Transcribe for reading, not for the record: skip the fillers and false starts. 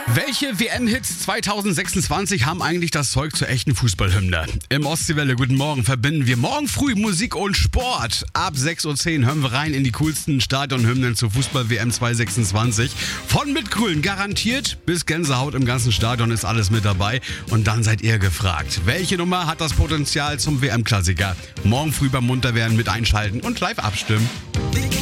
Welche WM-Hits 2026 haben eigentlich das Zeug zur echten Fußballhymne? Im Ostseewelle Guten Morgen verbinden wir morgen früh Musik und Sport. Ab 6.10 Uhr hören wir rein in die coolsten Stadionhymnen zur Fußball-WM 2026. Von Mitgrölen garantiert bis Gänsehaut im ganzen Stadion ist alles mit dabei. Und dann seid ihr gefragt. Welche Nummer hat das Potenzial zum WM-Klassiker? Morgen früh beim Munterwerden mit einschalten und live abstimmen.